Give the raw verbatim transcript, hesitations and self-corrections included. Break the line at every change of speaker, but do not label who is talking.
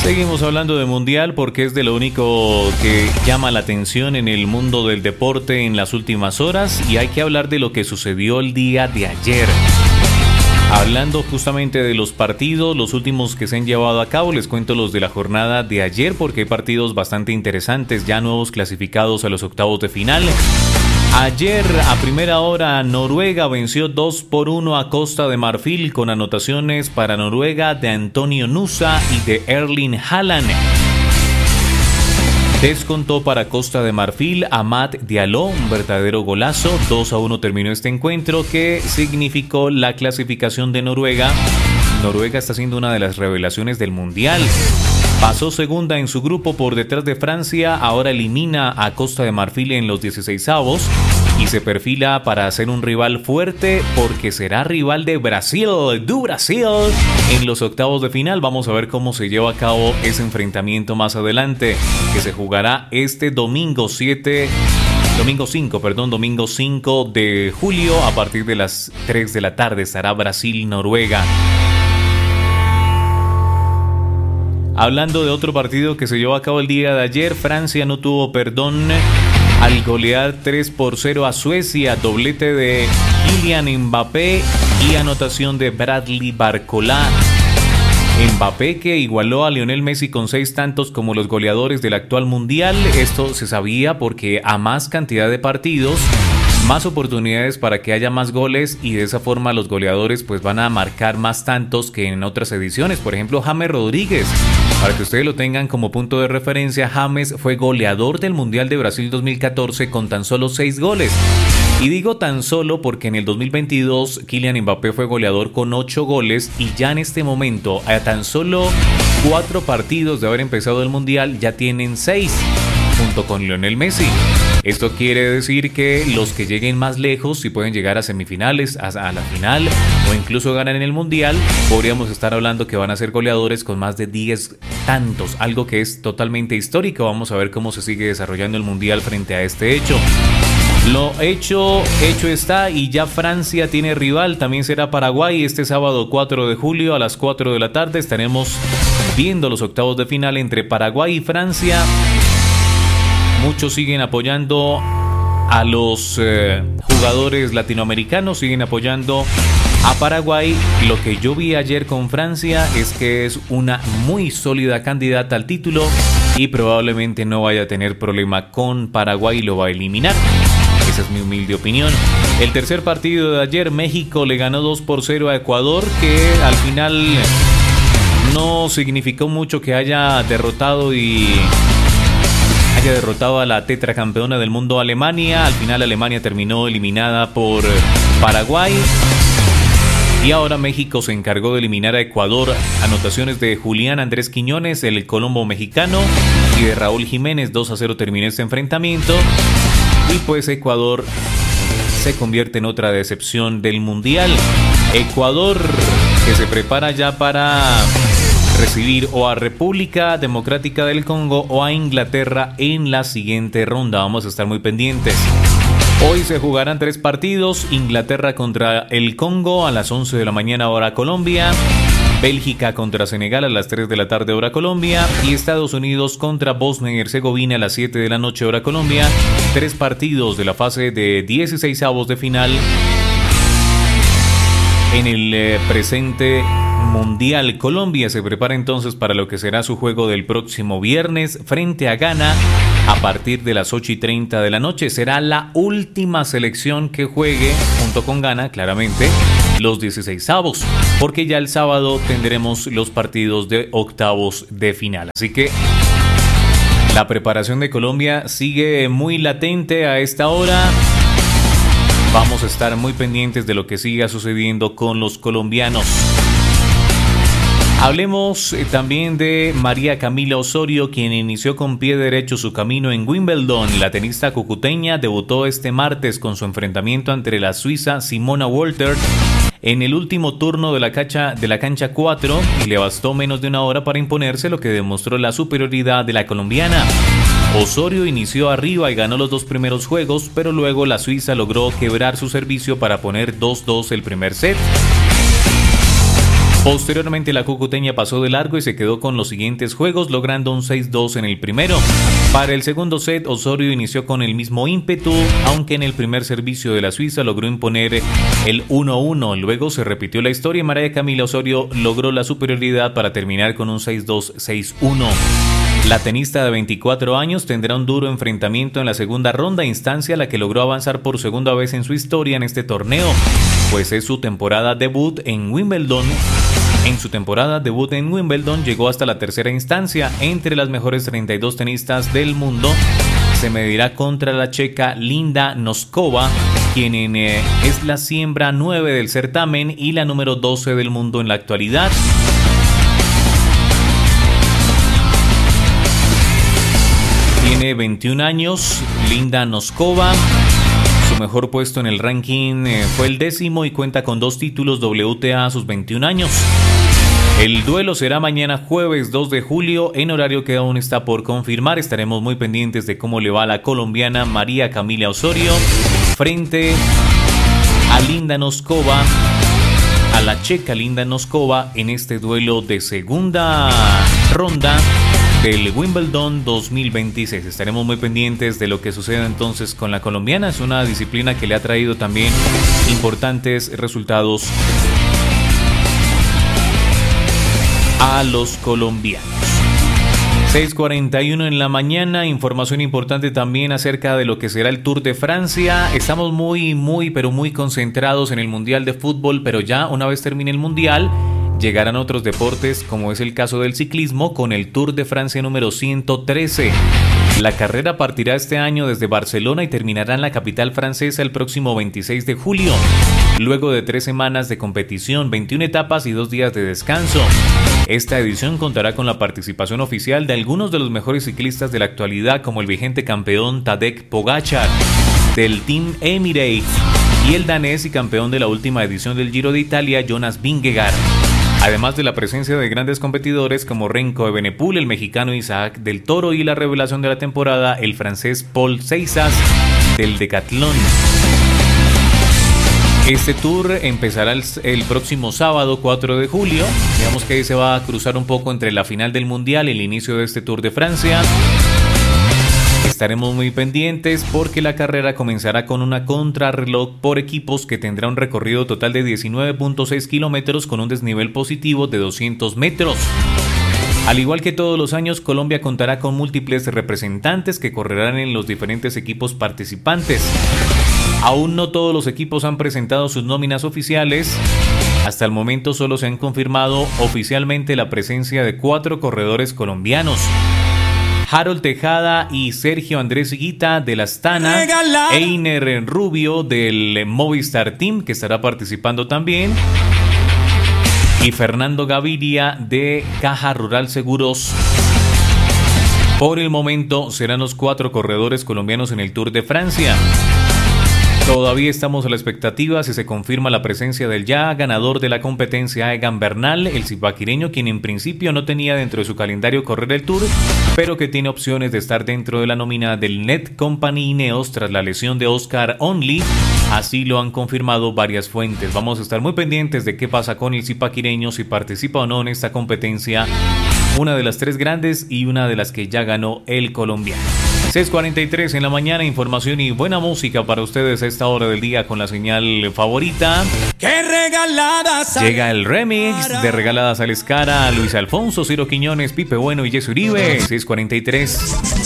Seguimos hablando de Mundial porque es de lo único que llama la atención en el mundo del deporte en las últimas horas, y hay que hablar de lo que sucedió el día de ayer. Hablando justamente de los partidos, los últimos que se han llevado a cabo, les cuento los de la jornada de ayer porque hay partidos bastante interesantes, ya nuevos clasificados a los octavos de final. Ayer a primera hora Noruega venció dos por uno a Costa de Marfil con anotaciones para Noruega de Antonio Nusa y de Erling Haaland. Descontó para Costa de Marfil Amad Diallo, un verdadero golazo. dos a uno terminó este encuentro que significó la clasificación de Noruega. Noruega está siendo una de las revelaciones del Mundial. Pasó segunda en su grupo por detrás de Francia, ahora elimina a Costa de Marfil en los dieciseisavos y se perfila para ser un rival fuerte porque será rival de Brasil, du Brasil, en los octavos de final. Vamos a ver cómo se lleva a cabo ese enfrentamiento más adelante, que se jugará este domingo siete, domingo cinco, perdón, domingo cinco de julio a partir de las tres de la tarde. Estará Brasil-Noruega. Hablando de otro partido que se llevó a cabo el día de ayer, Francia no tuvo perdón al golear tres por cero a Suecia, doblete de Kylian Mbappé y anotación de Bradley Barcola. Mbappé, que igualó a Lionel Messi con seis tantos como los goleadores del actual mundial. Esto se sabía porque a más cantidad de partidos, más oportunidades para que haya más goles, y de esa forma los goleadores pues van a marcar más tantos que en otras ediciones. Por ejemplo, James Rodríguez, para que ustedes lo tengan como punto de referencia, James fue goleador del Mundial de Brasil dos mil catorce con tan solo seis goles. Y digo tan solo porque en el dos mil veintidós Kylian Mbappé fue goleador con ocho goles, y ya en este momento, a tan solo cuatro partidos de haber empezado el Mundial, ya tienen seis, junto con Lionel Messi. Esto quiere decir que los que lleguen más lejos, si pueden llegar a semifinales, a, a la final o incluso ganan en el Mundial, podríamos estar hablando que van a ser goleadores con más de diez tantos, algo que es totalmente histórico. Vamos a ver cómo se sigue desarrollando el Mundial frente a este hecho. Lo hecho, hecho está, y ya Francia tiene rival, también será Paraguay este sábado cuatro de julio a las cuatro de la tarde. Estaremos viendo los octavos de final entre Paraguay y Francia. Muchos siguen apoyando a los eh, jugadores latinoamericanos, siguen apoyando a Paraguay. Lo que yo vi ayer con Francia es que es una muy sólida candidata al título y probablemente no vaya a tener problema con Paraguay y lo va a eliminar. Esa es mi humilde opinión. El tercer partido de ayer, México le ganó dos por cero a Ecuador, que al final no significó mucho que haya derrotado y... haya derrotado a la tetracampeona del mundo Alemania. Al final Alemania terminó eliminada por Paraguay y ahora México se encargó de eliminar a Ecuador. Anotaciones de Julián Andrés Quiñones, el colombo mexicano, y de Raúl Jiménez. Dos a cero terminó este enfrentamiento y pues Ecuador se convierte en otra decepción del mundial. Ecuador, que se prepara ya para recibir o a República Democrática del Congo o a Inglaterra en la siguiente ronda. Vamos a estar muy pendientes. Hoy se jugarán tres partidos: Inglaterra contra el Congo a las once de la mañana hora Colombia, Bélgica contra Senegal a las tres de la tarde hora Colombia, y Estados Unidos contra Bosnia y Herzegovina a las siete de la noche hora Colombia. Tres partidos de la fase de dieciseisavos de final en el eh, presente Mundial. Colombia se prepara entonces para lo que será su juego del próximo viernes frente a Ghana a partir de las ocho y treinta de la noche. Será la última selección que juegue junto con Ghana, claramente, los dieciseisavos, porque ya el sábado tendremos los partidos de octavos de final. Así que la preparación de Colombia sigue muy latente a esta hora. Vamos a estar muy pendientes de lo que siga sucediendo con los colombianos. Hablemos también de María Camila Osorio, quien inició con pie derecho su camino en Wimbledon. La tenista cucuteña debutó este martes con su enfrentamiento ante la suiza Simona Walter en el último turno de la cancha de la cancha cuatro, y le bastó menos de una hora para imponerse, lo que demostró la superioridad de la colombiana. Osorio inició arriba y ganó los dos primeros juegos, pero luego la suiza logró quebrar su servicio para poner dos dos el primer set. Posteriormente la cucuteña pasó de largo y se quedó con los siguientes juegos, logrando un seis dos en el primero. Para el segundo set, Osorio inició con el mismo ímpetu, aunque en el primer servicio de la Suiza logró imponer el uno uno. Luego se repitió la historia y María Camila Osorio logró la superioridad para terminar con un seis dos, seis uno. La tenista de veinticuatro años tendrá un duro enfrentamiento en la segunda ronda, instancia a la que logró avanzar por segunda vez en su historia en este torneo, pues es su temporada debut en Wimbledon. En su temporada debut en Wimbledon llegó hasta la tercera instancia. Entre las mejores treinta y dos tenistas del mundo se medirá contra la checa Linda Noskova, quien eh, es la siembra nueve del certamen y la número doce del mundo en la actualidad. Tiene veintiún años, Linda Noskova. Su mejor puesto en el ranking eh, fue el décimo y cuenta con dos títulos W T A a sus veintiún años. El duelo será mañana jueves dos de julio en horario que aún está por confirmar. Estaremos muy pendientes de cómo le va a la colombiana María Camila Osorio frente a Linda Noskova, a la checa Linda Noskova en este duelo de segunda ronda del Wimbledon dos mil veintiséis. Estaremos muy pendientes de lo que suceda entonces con la colombiana. Es una disciplina que le ha traído también importantes resultados a los colombianos. seis cuarenta y uno en la mañana, información importante también acerca de lo que será el Tour de Francia. Estamos muy, muy, pero muy concentrados en el Mundial de Fútbol, pero ya una vez termine el Mundial, llegarán otros deportes, como es el caso del ciclismo, con el Tour de Francia número ciento trece. La carrera partirá este año desde Barcelona y terminará en la capital francesa el próximo veintiséis de julio. Luego de tres semanas de competición, veintiuna etapas y dos días de descanso. Esta edición contará con la participación oficial de algunos de los mejores ciclistas de la actualidad, como el vigente campeón Tadej Pogačar del Team Emirates y el danés y campeón de la última edición del Giro de Italia, Jonas Vingegaard. Además de la presencia de grandes competidores como Renko Evenepoel, el mexicano Isaac del Toro y la revelación de la temporada, el francés Paul Ceysas del Decathlon. Este tour empezará el, el próximo sábado cuatro de julio. Digamos que ahí se va a cruzar un poco entre la final del Mundial y el inicio de este Tour de Francia. Estaremos muy pendientes porque la carrera comenzará con una contrarreloj por equipos que tendrá un recorrido total de diecinueve punto seis kilómetros con un desnivel positivo de doscientos metros. Al igual que todos los años, Colombia contará con múltiples representantes que correrán en los diferentes equipos participantes. Aún no todos los equipos han presentado sus nóminas oficiales. Hasta el momento solo se han confirmado oficialmente la presencia de cuatro corredores colombianos: Harold Tejada y Sergio Andrés Higuita del Astana, Einer Rubio del Movistar Team, que estará participando también, y Fernando Gaviria de Caja Rural Seguros. Por el momento serán los cuatro corredores colombianos en el Tour de Francia. Todavía estamos a la expectativa si se confirma la presencia del ya ganador de la competencia, Egan Bernal, el zipaquireño, quien en principio no tenía dentro de su calendario correr el Tour, pero que tiene opciones de estar dentro de la nómina del Net Company Ineos tras la lesión de Oscar Only. Así lo han confirmado varias fuentes. Vamos a estar muy pendientes de qué pasa con el zipaquireño, si participa o no en esta competencia, una de las tres grandes y una de las que ya ganó el colombiano. seis cuarenta y tres en la mañana, información y buena música para ustedes a esta hora del día con la señal favorita.
¡Qué regaladas!
Llega el remix de Regaladas al Escara, Luis Alfonso, Ciro Quiñones, Pipe Bueno y Jesse Uribe. seis cuarenta y tres.